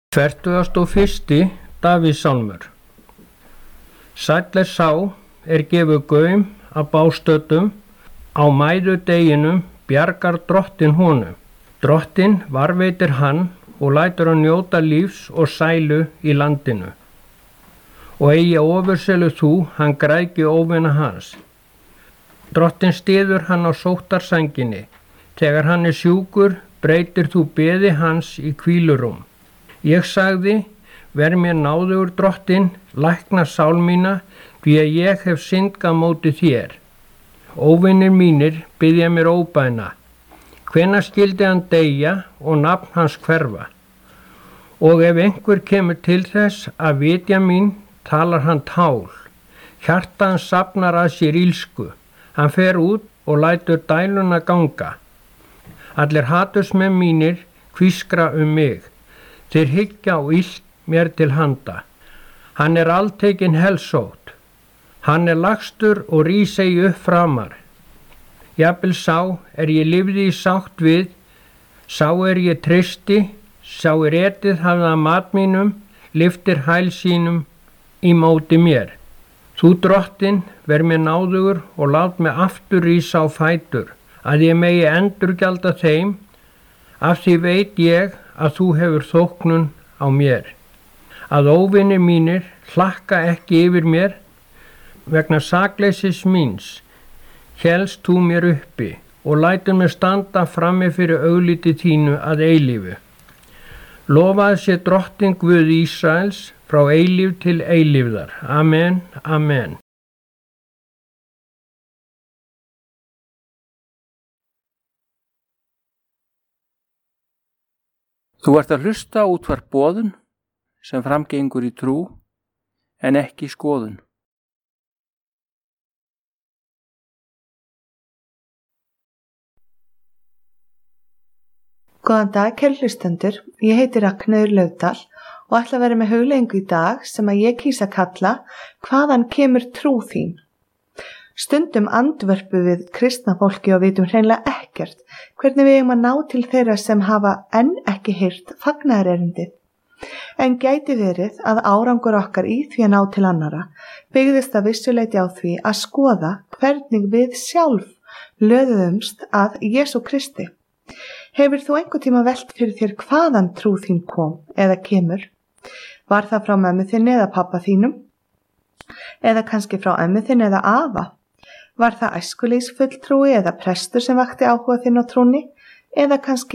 41. Davíðssálmur. Sæll sá gefur gaum að bástöddum, á mæðudeginum bjargar Drottinn honum. Drottinn varveitir hann og lætur hann njóta lífs og sælu í landinu. Og eigi ofurselu þú, hann græðgi óvina hans. Drottinn styður hann á sóttarsænginni. Þegar hann sjúkur, breytir þú beði hans í hvílurúm. Ég sagði, ver mér náðugur Drottinn, lækna sál mína, því að ég hef syndgað móti þér. Óvinir mínir biðja mér óbæna. Hvenær skyldi hann deyja og nafn hans hverfa? Og ef einhver kemur til þess að vitja mín, talar hann tál. Hjarta hans safnar að sér ílsku. Hann fer út og lætur dæluna ganga. Allir hatursmenn mínir hvískra mig. Þeir hyggja á illt mér til handa. Hann alltekinn helsótt. Hann lagstur og rís eigi upp framar. Jafnvel sá ég lifði í sátt við, sá ég treysti, sá etið hafði að mat mínum, lyftir hæl sínum í móti mér. Þú Drottinn, ver mér náðugur og lát mig aftur rísa á fætur, að ég megi endurgjalda þeim, af því veit ég að þú hefur þóknun á mér. Að óvinir mínir hlakka ekki yfir mér, vegna sakleysis míns, hélst þú mér uppi og lætur mig standa frammi fyrir augliti þínu að eilífu. Lofaði sé Drottinn Guð Ísraels frá eilíf til eilífðar. Amen, amen. Þú ert að hlusta á útvarp Boðun sem framgengur í trú en ekki skoðun. Góðan dag, kæru hlustendur. Ég heiti Ragnheiður Laufdal og ætla að vera með hugleiðingu í dag sem að ég kýs að kalla Hvaðan kemur trú þín? Stundum andvörpum við kristna fólki og vitum hreinlega ekkert hvernig við eigum að ná til þeirra sem hafa enn ekki heyrt fagnaðarerindið. En gæti verið að árangur okkar í því að ná til annara byggðist að vissuleyti á því að skoða hvernig við sjálf löðuðumst að Jesú Kristi. Hefur þú einhvern tíma velt fyrir þér hvaðan trú þín kom eða kemur? Var það frá mömmu þinni eða pabba þínum? Eða kannski frá ömmu þinni eða afa? Var það æskulýðsfulltrúi eða prestur sem vakti áhuga þinn á trúnni? Eða kannski